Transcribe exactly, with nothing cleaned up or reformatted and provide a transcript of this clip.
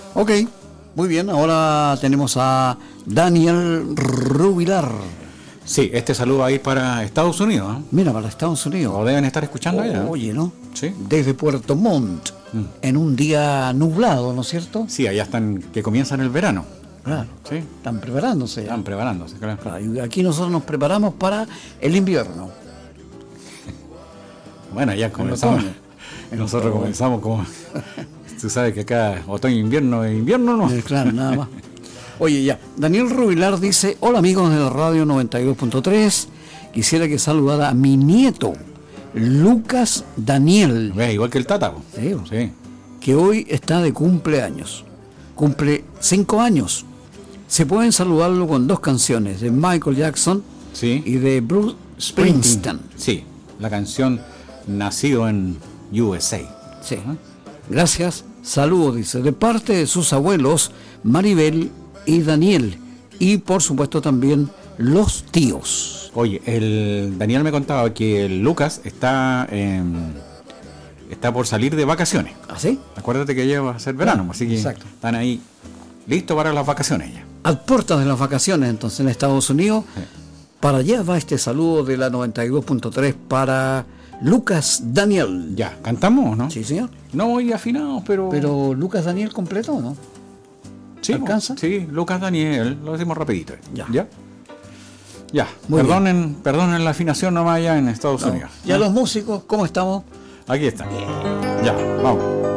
Ok, muy bien. Ahora tenemos a Daniel Rubilar. Sí, este saludo va a ir para Estados Unidos, ¿eh? Mira, para Estados Unidos. Lo deben estar escuchando allá. Oh, oye, ¿no? Sí. Desde Puerto Montt, mm. en un día nublado, ¿no es cierto? Sí, allá están, que comienzan el verano. Claro. Sí. Están preparándose. Están preparándose, claro. claro. Y aquí nosotros nos preparamos para el invierno. Bueno, ya comenzamos. Nosotros comenzamos como... Tú sabes que acá otoño, invierno, invierno no. Eh, claro, nada más. Oye, ya. Daniel Rubilar dice: hola amigos de la radio noventa y dos punto tres. Quisiera que saludara a mi nieto, Lucas Daniel. Ve, igual que el Tata. Sí, sí. Que hoy está de cumpleaños. Cumple cinco años. Se pueden saludarlo con dos canciones, de Michael Jackson sí. y de Bruce Springsteen. Sí, la canción Nacido en U S A. Sí. ¿Ah? Gracias. Saludos, dice, de parte de sus abuelos, Maribel y Daniel. Y por supuesto también los tíos. Oye, el Daniel me contaba que el Lucas está eh, está por salir de vacaciones. ¿Ah, sí? Acuérdate que ya va a ser verano, ah, así que exacto. Están ahí listos para las vacaciones ya. A puertas de las vacaciones, entonces, en Estados Unidos. Sí. Para allá va este saludo de la noventa y dos punto tres para Lucas Daniel. Ya, ¿cantamos o no? Sí, señor. No muy afinados, pero... Pero Lucas Daniel completo, ¿no? Sí, ¿alcanza? Sí, Lucas Daniel, lo decimos rapidito. Ya. Ya. Ya, perdonen, perdonen la afinación nomás allá en Estados no. Unidos. Ya ¿no? Los músicos, ¿cómo estamos? Aquí están. Ya, vamos.